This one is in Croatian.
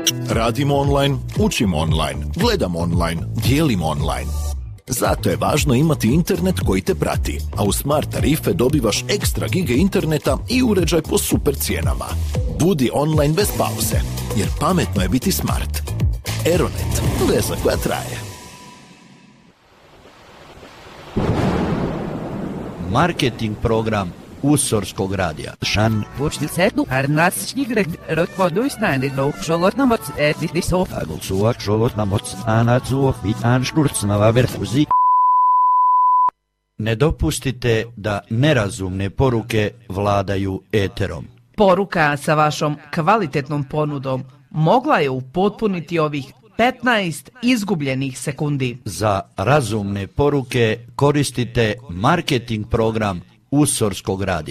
Radimo online, učimo online, gledamo online, dijelimo online. Zato je važno imati internet koji te prati, a u Smart tarife dobivaš ekstra gige interneta i uređaj po super cijenama. Budi online bez pauze, jer pametno je biti smart. Aeronet, veza koja traje. Marketing program Usorskog radija. Šan. Počtilsetu, arnasčnigret, rotvoduisnændelo, šolotnamoc, etlisov. Agulsuak, šolotnamoc, anacuo, pitan šturcnava verfuzi. Ne dopustite da nerazumne poruke vladaju eterom. Poruka sa vašom kvalitetnom ponudom mogla je upotpuniti ovih 15 izgubljenih sekundi. Za razumne poruke koristite marketing program Usorskog radija.